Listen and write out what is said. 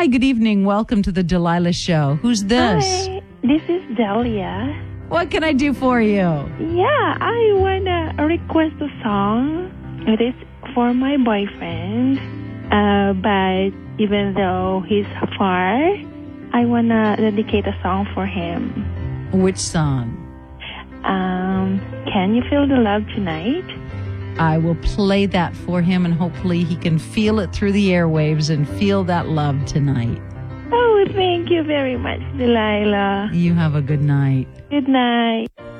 Hi, good evening. Welcome to the Delilah Show. Who's this? Hi, this is Delia. What can I do for you? Yeah, I want to request a song. It is for my boyfriend. But even though he's far, I want to dedicate a song for him. Which song? Can you feel the love tonight? I will play that for him, and hopefully he can feel it through the airwaves and feel that love tonight. Oh, thank you very much, Delilah. You have a good night. Good night.